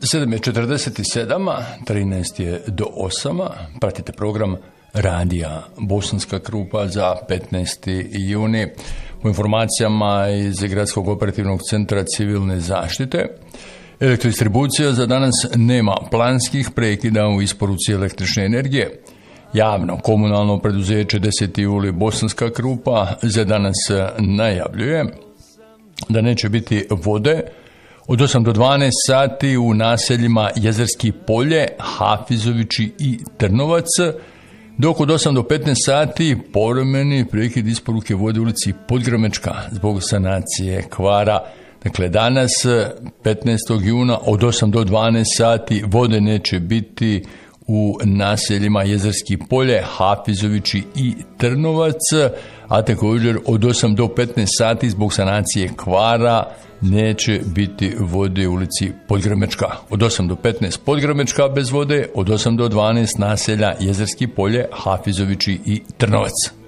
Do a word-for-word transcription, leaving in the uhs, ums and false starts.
sedam je četrdeset sedam, trinaest je do osam, pratite program Radija Bosanska Krupa za petnaesti juni. U informacijama iz Gradskog operativnog centra civilne zaštite, elektrodistribucija za danas nema planskih prekida u isporuci električne energije. Javno komunalno preduzeće deseti juli Bosanska Krupa za danas najavljuje da neće biti vode od osam do dvanaest sati u naseljima Jezerski polje, Hafizovići i Trnovac, dok od osam do petnaest sati povremeni prekid isporuke vode u ulici Podgrmečka zbog sanacije kvara. Dakle, danas, petnaestog juna, od osam do dvanaest sati vode neće biti u naseljima Jezerski polje, Hafizovići i Trnovac, a također od osam do petnaest sati zbog sanacije kvara neće biti vode u ulici Podgrmečka. Od osam do petnaest Podgrmečka bez vode, od osam do dvanaest naselja Jezerski polje, Hafizovići i Trnovac.